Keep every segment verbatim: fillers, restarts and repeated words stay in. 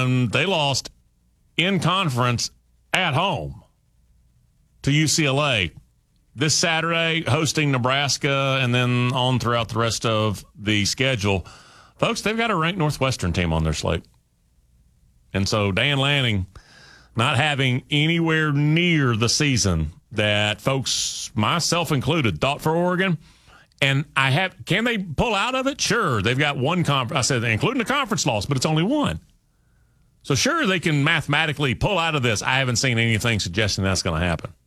and they lost in conference at home to U C L A this Saturday, hosting Nebraska, and then on throughout the rest of the schedule. Folks, they've got a ranked Northwestern team on their slate. And so Dan Lanning not having anywhere near the season that folks, myself included, thought for Oregon. And I have, can they pull out of it? Sure. They've got one conference, I said, including the conference loss, but it's only one. So sure, they can mathematically pull out of this. I haven't seen anything suggesting that's going to happen.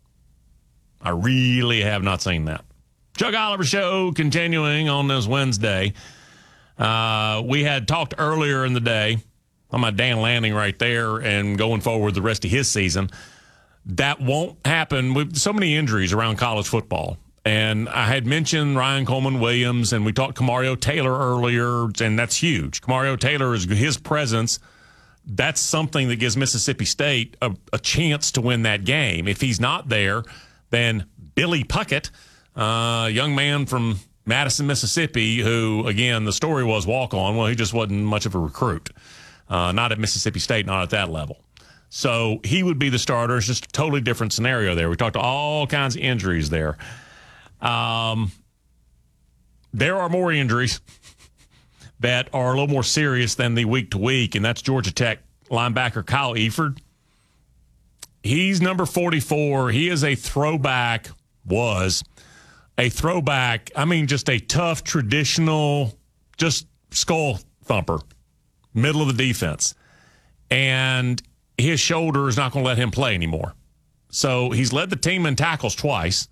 I really have not seen that. Chuck Oliver Show continuing on this Wednesday. Uh, we had talked earlier in the day on my Dan Lanning right there and going forward the rest of his season. That won't happen with so many injuries around college football. And I had mentioned Ryan Coleman Williams, and we talked Kamario Taylor earlier, and that's huge. Kamario Taylor, is his presence, that's something that gives Mississippi State a, a chance to win that game. If he's not there, then Billy Puckett, a uh, young man from Madison, Mississippi, who, again, the story was walk-on. Well, he just wasn't much of a recruit. Uh, not at Mississippi State, not at that level. So he would be the starter. It's just a totally different scenario there. We talked all kinds of injuries there. Um, there are more injuries that are a little more serious than the week-to-week, and that's Georgia Tech linebacker Kyle Eford. He's number forty-four. He is a throwback, was a throwback. I mean, just a tough, traditional, just skull thumper, middle of the defense. And his shoulder is not going to let him play anymore. So he's led the team in tackles twice.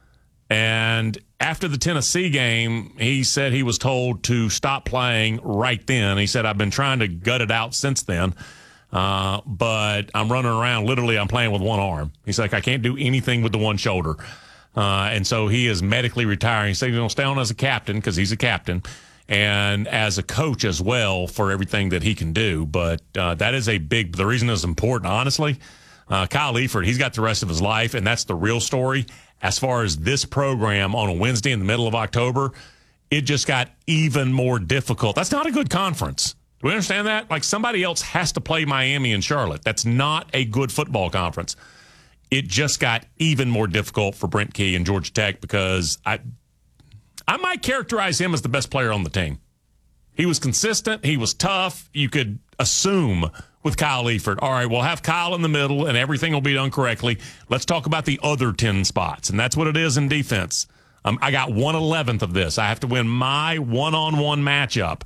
And after the Tennessee game, he said he was told to stop playing right then. He said, I've been trying to gut it out since then. Uh, but I'm running around. Literally, I'm playing with one arm. He's like, I can't do anything with the one shoulder. Uh, and so he is medically retiring. He said he's going to stay on as a captain because he's a captain and as a coach as well for everything that he can do. But uh, that is a big – the reason it's important, honestly, uh, Kyle Eford, he's got the rest of his life, and that's the real story. As far as this program on a Wednesday in the middle of October, it just got even more difficult. That's not a good conference. Do we understand that? Like, somebody else has to play Miami and Charlotte. That's not a good football conference. It just got even more difficult for Brent Key and Georgia Tech because I I might characterize him as the best player on the team. He was consistent. He was tough. You could assume with Kyle Eford, all right, we'll have Kyle in the middle and everything will be done correctly. Let's talk about the other ten spots, and that's what it is in defense. Um, I got one eleventh of this. I have to win my one-on-one matchup.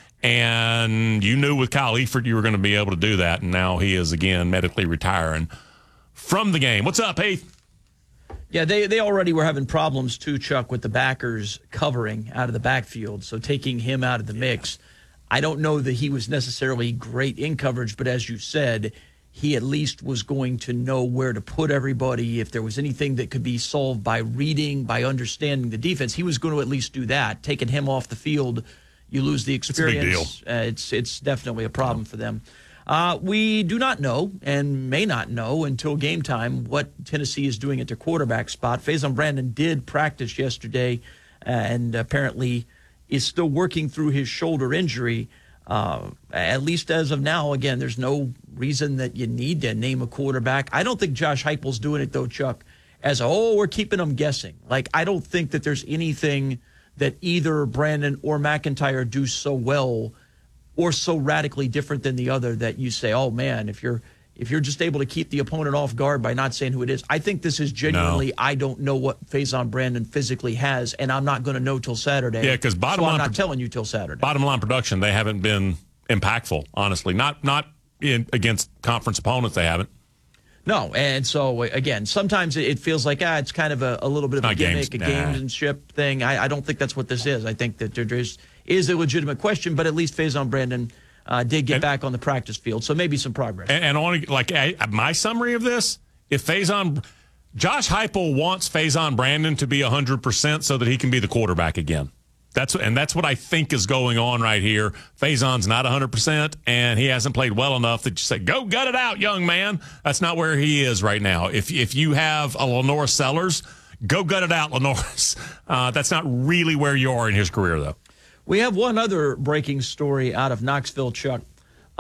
And you knew with Kyle Eford you were going to be able to do that, and now he is, again, medically retiring from the game. What's up, Heath? Yeah, they, they already were having problems, too, Chuck, with the backers covering out of the backfield, so taking him out of the mix. I don't know that he was necessarily great in coverage, but as you said, he at least was going to know where to put everybody. If there was anything that could be solved by reading, by understanding the defense, he was going to at least do that. Taking him off the field, you lose the experience. It's a big deal. Uh, it's, it's definitely a problem for them. Uh, we do not know and may not know until game time what Tennessee is doing at their quarterback spot. Faison Brandon did practice yesterday uh, and apparently is still working through his shoulder injury. Uh, at least as of now, again, there's no reason that you need to name a quarterback. I don't think Josh Heupel's doing it, though, Chuck, as, a, oh, we're keeping them guessing. Like, I don't think that there's anything that either Brandon or McIntyre do so well or so radically different than the other that you say, oh, man, if you're if you're just able to keep the opponent off guard by not saying who it is. I think this is genuinely, no. I don't know what Faison Brandon physically has, and I'm not going to know till Saturday. Yeah, because bottom so line, I'm not telling you till Saturday. Bottom line production, they haven't been impactful, honestly. Not not in, against conference opponents, they haven't. No, and so, again, sometimes it feels like, ah, it's kind of a, a little bit of not a gimmick, games. a Nah. gamesmanship thing. I, I don't think that's what this is. I think that there is, is a legitimate question, but at least Faison Brandon Uh, did get and, back on the practice field, so maybe some progress. And, and on like I, my summary of this, if Faison, Josh Heupel wants Faison Brandon to be one hundred percent so that he can be the quarterback again. That's and that's what I think is going on right here. Faison's not one hundred percent, and he hasn't played well enough that you say, go gut it out, young man. That's not where he is right now. If if you have a Lenore Sellers, go gut it out, Lenore. Uh, that's not really where you are in his career, though. We have one other breaking story out of Knoxville, Chuck.